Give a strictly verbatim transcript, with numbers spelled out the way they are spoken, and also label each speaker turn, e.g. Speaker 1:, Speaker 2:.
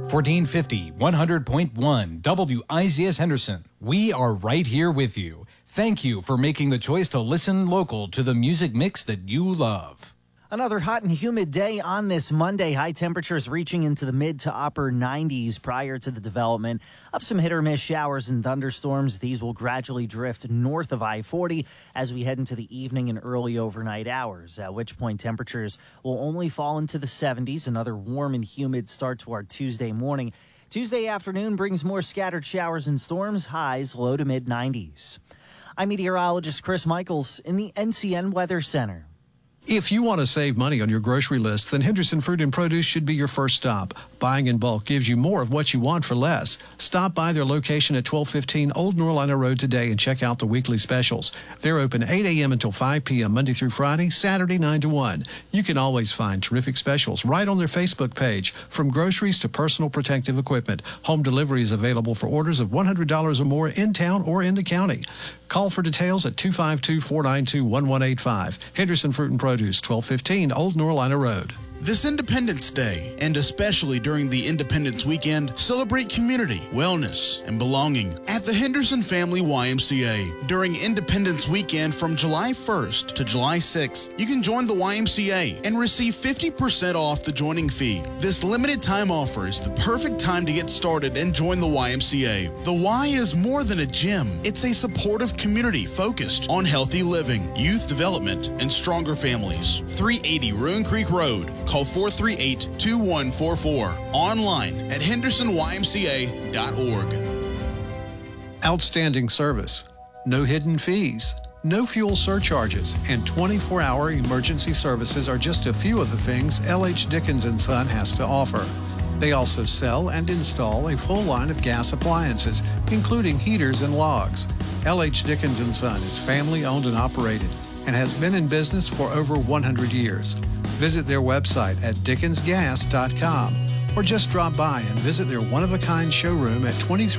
Speaker 1: fourteen fifty, one hundred point one W I Z S Henderson. We are right here with you. Thank you for making the choice to listen local to the music mix that you love.
Speaker 2: Another hot and humid day on this Monday. High temperatures reaching into the mid to upper nineties prior to the development of some hit or miss showers and thunderstorms. These will gradually drift north of I forty as we head into the evening and early overnight hours, at which point temperatures will only fall into the seventies. Another warm and humid start to our Tuesday morning. Tuesday afternoon brings more scattered showers and storms, highs low to mid nineties. I'm meteorologist Chris Michaels in the N C N Weather Center.
Speaker 3: If you want to save money on your grocery list, then Henderson Fruit and Produce should be your first stop. Buying in bulk gives you more of what you want for less. Stop by their location at twelve fifteen Old Norlina Road today and check out the weekly specials. They're open eight a.m. until five p.m. Monday through Friday, Saturday nine to one. You can always find terrific specials right on their Facebook page. From groceries to personal protective equipment, home delivery is available for orders of one hundred dollars or more in town or in the county. Call for details at two five two, four nine two, one one eight five. Henderson Fruit and Produce, twelve fifteen Old Norlina Road.
Speaker 4: This Independence Day, and especially during the Independence Weekend, celebrate community, wellness, and belonging at the Henderson Family Y M C A. During Independence Weekend from July first to July sixth, you can join the Y M C A and receive fifty percent off the joining fee. This limited time offer is the perfect time to get started and join the Y M C A. The Y is more than a gym. It's a supportive community focused on healthy living, youth development, and stronger families. three eighty Ruin Creek Road. Call four three eight, two one four four. Online at henderson y m c a dot org.
Speaker 3: Outstanding service, no hidden fees, no fuel surcharges, and twenty-four hour emergency services are just a few of the things L H Dickens and Son has to offer. They also sell and install a full line of gas appliances, including heaters and logs. L H Dickens and Son is family owned and operated and has been in business for over one hundred years. Visit their website at dickens gas dot com or just drop by and visit their one-of-a-kind showroom at twenty-three